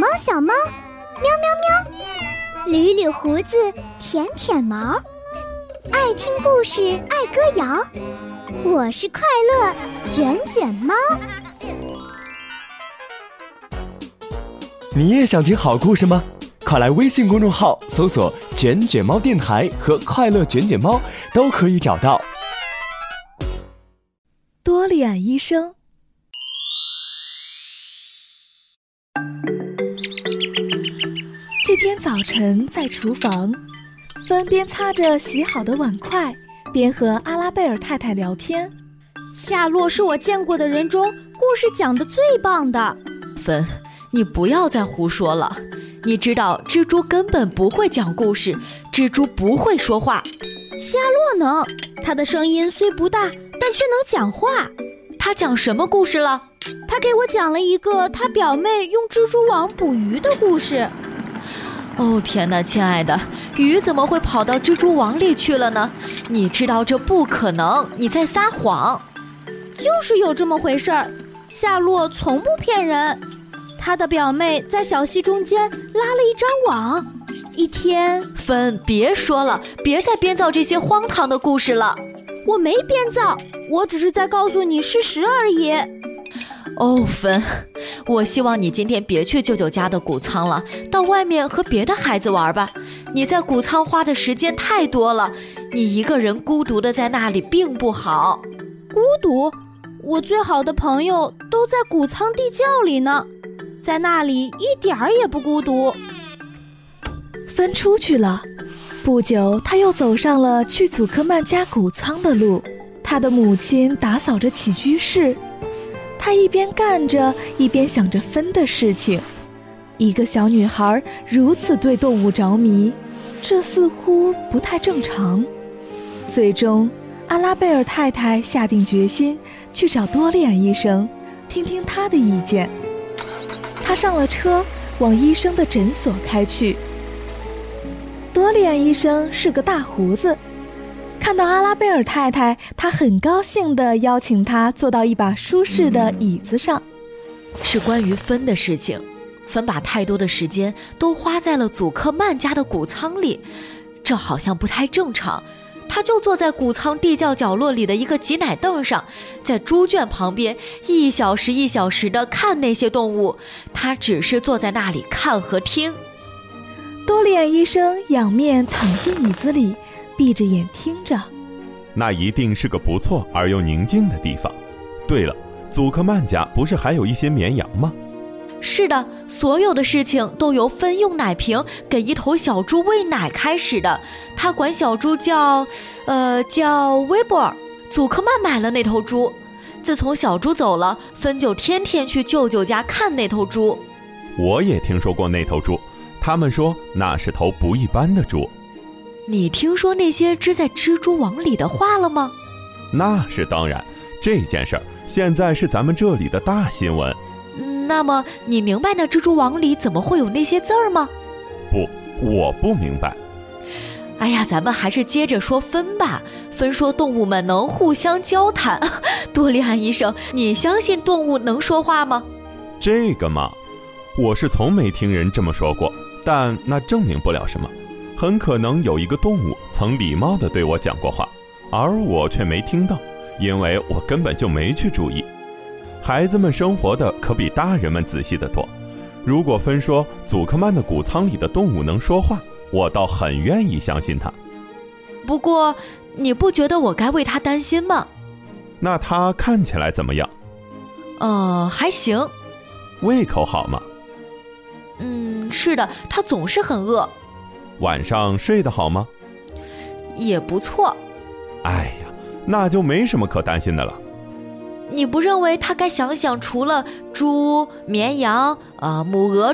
猫小猫，喵喵喵，捋捋胡子，舔舔毛，爱听故事，爱歌谣。我是快乐卷卷猫。 你也想听好故事吗？快来微信公众号搜索卷卷猫电台和快乐卷卷猫，都可以找到。 多利安医生。这天早晨在厨房，芬边擦着洗好的碗筷，边和阿拉贝尔太太聊天。 夏洛是我见过的人中故事讲得最棒的。 芬，你不要再胡说了。你知道蜘蛛根本不会讲故事，蜘蛛不会说话。 夏洛能，他的声音虽不大，但却能讲话。 他讲什么故事了？ 他给我讲了一个他表妹用蜘蛛网捕鱼的故事。 哦天哪，亲爱的，鱼怎么会跑到蜘蛛网里去了呢？你知道这不可能，你在撒谎。 就是有这么回事儿，夏洛从不骗人。他的表妹在小溪中间拉了一张网。一天， 芬，别说了，别再编造这些荒唐的故事了。 我没编造，我只是在告诉你事实而已。 哦，芬，我希望你今天别去舅舅家的谷仓了，到外面和别的孩子玩吧。你在谷仓花的时间太多了，你一个人孤独的在那里并不好。 孤独？我最好的朋友都在谷仓地窖里呢，在那里一点儿也不孤独。 芬出去了，不久他又走上了去祖克曼家谷仓的路。他的母亲打扫着起居室，他一边干着一边想着芬的事情。一个小女孩如此对动物着迷，这似乎不太正常。最终阿拉贝尔太太下定决心去找多利安医生，听听他的意见。他上了车，往医生的诊所开去。多利安医生是个大胡子，看到阿拉贝尔太太，他很高兴地邀请她坐到一把舒适的椅子上。 是关于芬的事情，芬把太多的时间都花在了祖克曼家的谷仓里，这好像不太正常。他就坐在谷仓地窖角落里的一个挤奶凳上，在猪圈旁边一小时一小时地看那些动物，他只是坐在那里看和听。 多利安医生仰面躺进椅子里，闭着眼听着。 那一定是个不错而又宁静的地方。对了，祖克曼家不是还有一些绵羊吗？ 是的，所有的事情都由芬用奶瓶给一头小猪喂奶开始的。他管小猪叫威博尔。祖克曼买了那头猪，自从小猪走了，芬就天天去舅舅家看那头猪。 我也听说过那头猪，他们说那是头不一般的猪。 你听说那些织在蜘蛛网里的话了吗？ 那是当然，这件事儿现在是咱们这里的大新闻。 那么你明白那蜘蛛网里怎么会有那些字儿吗？ 不，我不明白。 哎呀，咱们还是接着说芬吧。芬说动物们能互相交谈。多利安医生，你相信动物能说话吗？ 这个嘛，我是从没听人这么说过，但那证明不了什么。很可能有一个动物曾礼貌地对我讲过话，而我却没听到，因为我根本就没去注意。孩子们生活的可比大人们仔细得多。如果芬说祖克曼的谷仓里的动物能说话，我倒很愿意相信他。 不过你不觉得我该为他担心吗？ 那他看起来怎么样？ 还行。 胃口好吗？ 是的，他总是很饿。 晚上睡得好吗？ 也不错。 哎呀，那就没什么可担心的了。 你不认为他该想想除了猪、绵羊、母鹅、